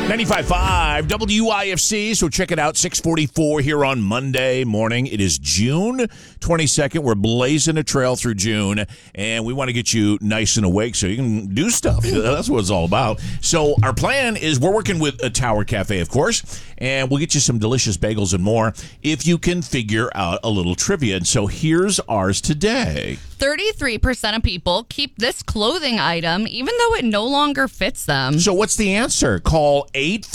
95.5 WIFC, so check it out, 6:44 here on Monday morning. It is June 22nd. We're blazing a trail through June, and we want to get you nice and awake so you can do stuff. That's what it's all about. So our plan is we're working with a Tower Cafe, of course, and we'll get you some delicious bagels and more if you can figure out a little trivia. And so here's ours today. 33% of people keep this clothing item even though it no longer fits them. So what's the answer? Call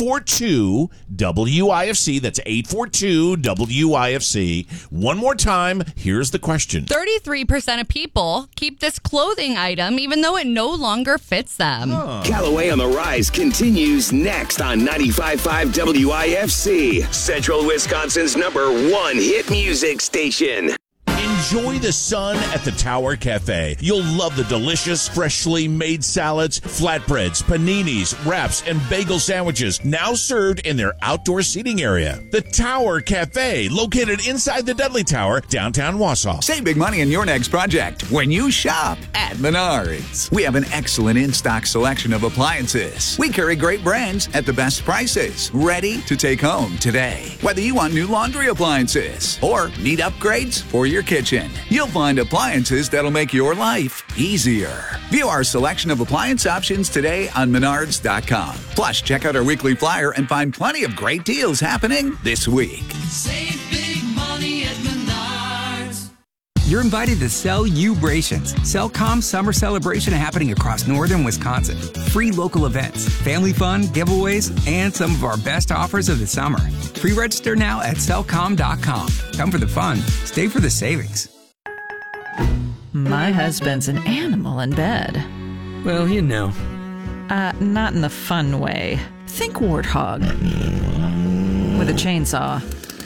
842-WIFC. That's 842-WIFC. One more time, here's the question. 33% of people keep this clothing item even though it no longer fits them. Callaway on the Rise continues next on 95.5 WIFC, Central Wisconsin's #1 hit music station. Enjoy the sun at the Tower Cafe. You'll love the delicious, freshly made salads, flatbreads, paninis, wraps, and bagel sandwiches, now served in their outdoor seating area. The Tower Cafe, located inside the Dudley Tower, downtown Wausau. Save big money in your next project when you shop at Menards. We have an excellent in-stock selection of appliances. We carry great brands at the best prices, ready to take home today. Whether you want new laundry appliances or need upgrades for your kitchen, you'll find appliances that'll make your life easier. View our selection of appliance options today on Menards.com. Plus, check out our weekly flyer and find plenty of great deals happening this week. Save big money at Menards. You're invited to Cellubrations. Cellcom Summer Celebration happening across northern Wisconsin. Free local events, family fun, giveaways, and some of our best offers of the summer. Pre-register now at Cellcom.com. Come for the fun, stay for the savings. My husband's an animal in bed. Well, you know. Not in the fun way. Think warthog. With a chainsaw.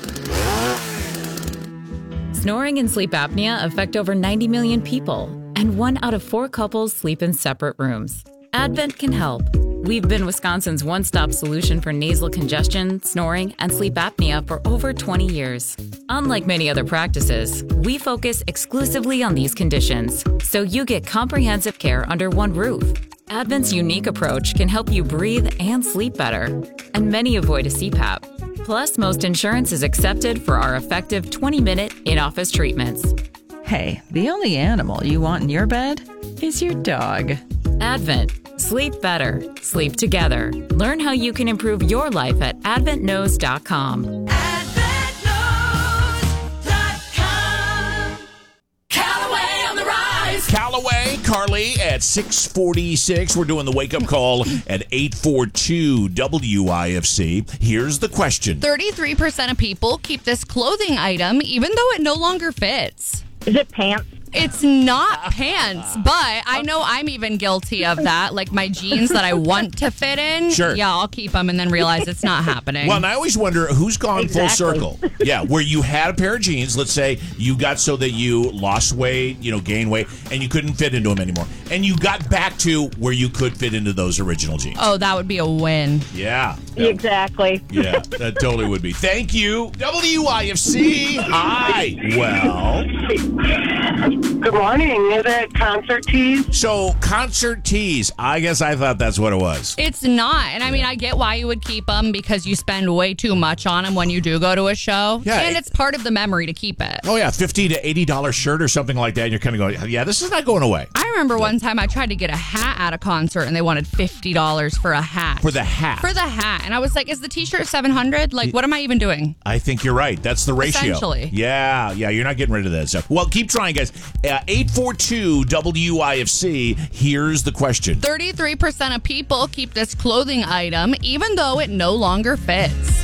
Snoring and sleep apnea affect over 90 million people, and 1 out of 4 couples sleep in separate rooms. Advent can help. We've been Wisconsin's one-stop solution for nasal congestion, snoring, and sleep apnea for over 20 years. Unlike many other practices, we focus exclusively on these conditions, so you get comprehensive care under one roof. Advent's unique approach can help you breathe and sleep better, and many avoid a CPAP. Plus, most insurance is accepted for our effective 20-minute in-office treatments. Hey, the only animal you want in your bed is your dog. Advent. Sleep better. Sleep together. Learn how you can improve your life at adventknows.com. AdventKnows.com. Callaway on the Rise. Callaway, Carly at 6:46. We're doing the wake-up call at 842 WIFC. Here's the question. 33% of people keep this clothing item even though it no longer fits. Is it pants? It's not pants, but I know I'm even guilty of that. Like my jeans that I want to fit in. Sure. Yeah, I'll keep them and then realize it's not happening. Well, and I always wonder who's gone full Exactly. circle. Yeah, where you had a pair of jeans, let's say you got so that you lost weight, gained weight, and you couldn't fit into them anymore. And you got back to where you could fit into those original jeans. Oh, that would be a win. Yeah. Exactly. Yeah, that totally would be. Thank you. WIFC. Hi. Well. Good morning. Is it concert tees? So, concert tees. I guess I thought that's what it was. It's not. And I mean, I get why you would keep them because you spend way too much on them when you do go to a show. Yeah, And it's part of the memory to keep it. Oh, yeah, $50 to $80 shirt or something like that. And you're kind of going, yeah, this is not going away. I remember one time I tried to get a hat at a concert and they wanted $50 for a hat. For the hat. For the hat. And I was like, is the t-shirt $700? Like, what am I even doing? I think you're right. That's the ratio. Essentially. Yeah, you're not getting rid of that stuff. Well, keep trying, guys. 842 WIFC. Here's the question. 33% of people keep this clothing item even though it no longer fits.